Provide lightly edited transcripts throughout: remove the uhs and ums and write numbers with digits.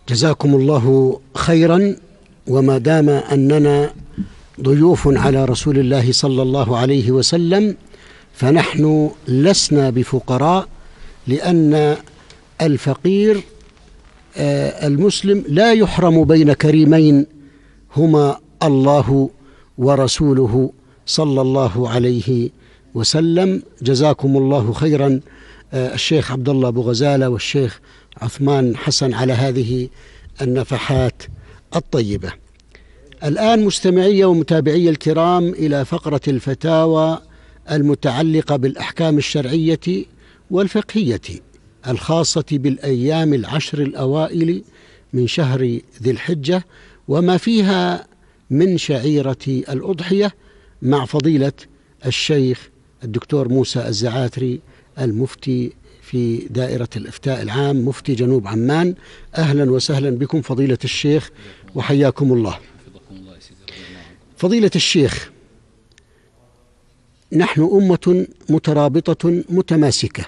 جزاكم الله خيرا. وما دام أننا ضيوف على رسول الله صلى الله عليه وسلم فنحن لسنا بفقراء، لأن الفقير المسلم لا يحرم بين كريمين هما الله ورسوله صلى الله عليه وسلم. جزاكم الله خيرا الشيخ عبد الله أبو غزالة والشيخ عثمان حسن على هذه النفحات الطيبة. الآن مستمعي ومتابعي الكرام إلى فقرة الفتاوى المتعلقة بالأحكام الشرعية والفقهية الخاصة بالأيام العشر الأوائل من شهر ذي الحجة وما فيها من شعيرة الأضحية، مع فضيلة الشيخ الدكتور موسى الزعاتري المفتي في دائرة الإفتاء العام مفتي جنوب عمان. أهلا وسهلا بكم فضيلة الشيخ وحياكم الله. فضيلة الشيخ، نحن أمة مترابطة متماسكة،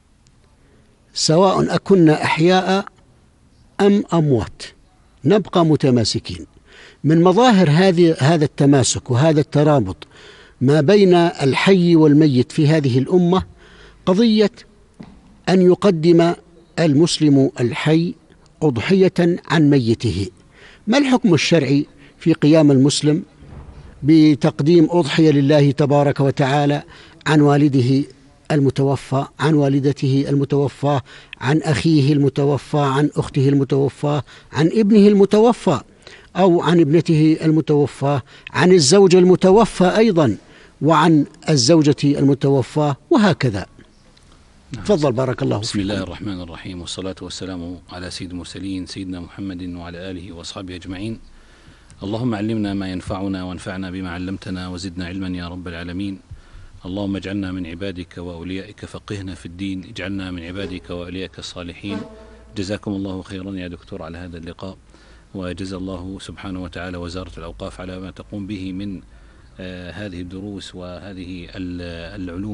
سواء أكنا أحياء أم أموات نبقى متماسكين. من مظاهر هذا التماسك وهذا الترابط ما بين الحي والميت في هذه الأمة قضية أن يقدم المسلم الحي أضحية عن ميته. ما الحكم الشرعي في قيام المسلم بتقديم أضحية لله تبارك وتعالى عن والده المتوفى، عن والدته المتوفى، عن أخيه المتوفى، عن أخته المتوفى، عن ابنه المتوفى أو عن ابنته المتوفى، عن الزوج المتوفى أيضا وعن الزوجة المتوفى، وهكذا؟ تفضل بارك الله فيك. بسم الله الرحمن الرحيم، والصلاة والسلام على سيد المرسلين سيدنا محمد وعلى آله وأصحابه أجمعين. اللهم علمنا ما ينفعنا وانفعنا بما علمتنا وزدنا علما يا رب العالمين. اللهم اجعلنا من عبادك وأوليائك، فقهنا في الدين، اجعلنا من عبادك وأوليائك الصالحين. جزاكم الله خيرا يا دكتور على هذا اللقاء، وجزا الله سبحانه وتعالى وزارة الأوقاف على ما تقوم به من هذه الدروس وهذه العلوم